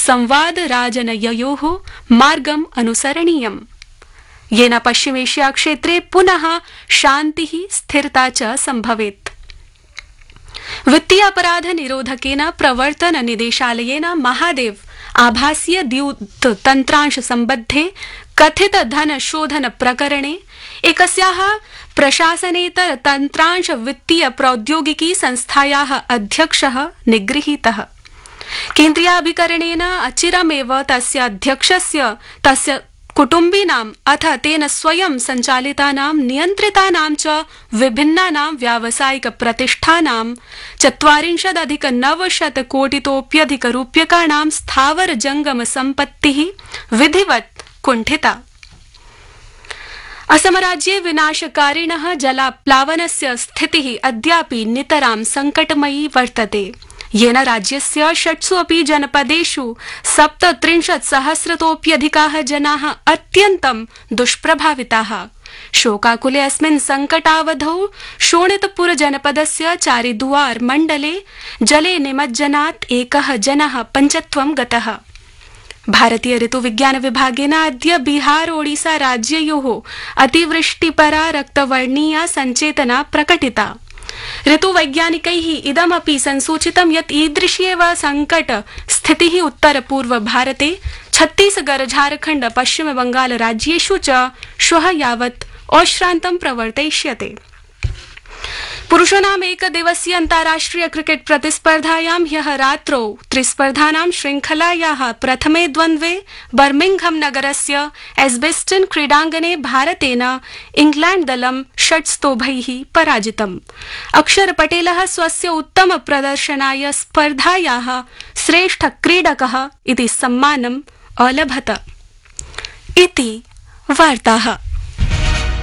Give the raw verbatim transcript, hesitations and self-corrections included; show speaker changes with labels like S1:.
S1: संवादराजनययोः मार्गम् अनुसरणीयम्, येन पश्चिमेशिया क्षेत्रे पुनः शान्तिः स्थिरता च सम्भवेत्। वित्तीय अपराध निरोधकेन प्रवर्तन निदेशालयेन महादेव आभासीय द्यूत तन्त्रांश सम्बद्धे कथित धन शोधन प्रकरणे एकस्याः प्रशासनेतर तन्त्रांश वित्तीय प्रौद्योगिकी संस्थायाः अध्यक्षः निगृहीतः। केन्द्रीयाभिकरणेन अचिरमेव तस्य अध्यक्षस्य तस्य कुटुम्बिनाम् अथ तेन स्वयं सञ्चालितानां नियन्त्रितानां च विभिन्नानां व्यावसायिक प्रतिष्ठानां चत्वारिंशदधिक नवशत कोटितोप्यधिक रूप्यकाणां स्थावर जंगम सम्पत्तिः विधिवत् कुण्ठिता। असमराज्ये विनाशकारिणः जलाप्लावनस्य स्थितिः अद्यापि नितरां संकटमयी वर्तते, येन राज्यस्य षट्सु अपि जनपदेषु सप्तत्रिंशत् सहस्रतोप्यधिकाः जनाः अत्यन्तं दुष्प्रभाविताः। शोकाकुले अस्मिन् संकटावधौ शोणितपुर जनपदस्य चारिदुआर मण्डले जले निमज्जनात् एकः जनः पञ्चत्वं गतः। भारतीय ऋतुविज्ञान विभागेन अद्य बिहार ओडिसा राज्ययोः अतिवृष्टिपरा रक्तवर्णीया सञ्चेतना प्रकटिता। ऋतुवैज्ञानिकैः इदमपि संसूचितं यत् ईदृशी एव संकट स्थितिः उत्तर पूर्व भारते छत्तीसगढ़ झारखण्ड पश्चिम बंगाल राज्येषु च श्वः यावत् अश्रान्तं प्रवर्तयिष्यते। पुरुषाणाम् एकदिवसीय अन्ताराष्ट्रिय क्रिकेट प्रतिस्पर्धायां ह्यः रात्रौ त्रिस्पर्धानां श्रृंखलायाः प्रथमे द्वन्द्वे बर्मिंघम नगरस्य एस्बेस्टन क्रीडाङ्गणे भारतेन इंग्लैण्ड दलं षट्स्तोभैः पराजितम्। अक्षर पटेलः स्वस्य उत्तम प्रदर्शनाय स्पर्धायाः श्रेष्ठ क्रीडकः इति सम्मानम् अलभत। इति वार्ताः।